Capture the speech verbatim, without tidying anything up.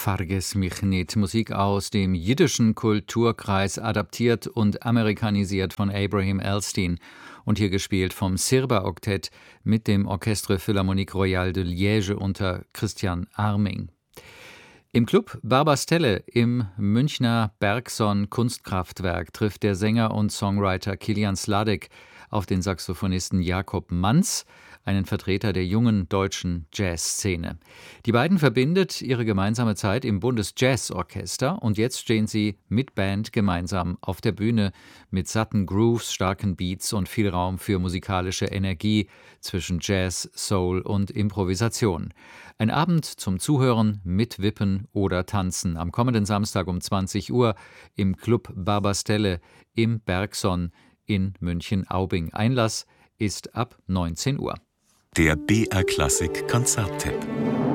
Vergiss mich nicht. Musik aus dem jiddischen Kulturkreis, adaptiert und amerikanisiert von Abraham Elstein und hier gespielt vom Sirba-Oktett mit dem Orchestre Philharmonique Royale de Liège unter Christian Arming. Im Club Barbastelle im Münchner Bergson Kunstkraftwerk trifft der Sänger und Songwriter Kilian Sladek auf den Saxophonisten Jakob Manz, einen Vertreter der jungen deutschen Jazzszene. Die beiden verbindet ihre gemeinsame Zeit im Bundesjazzorchester und jetzt stehen sie mit Band gemeinsam auf der Bühne mit satten Grooves, starken Beats und viel Raum für musikalische Energie zwischen Jazz, Soul und Improvisation. Ein Abend zum Zuhören, mitwippen oder tanzen am kommenden Samstag um zwanzig Uhr im Club Barbastelle im Bergson in München-Aubing. Einlass ist ab neunzehn Uhr. Der B R Klassik Konzerttipp.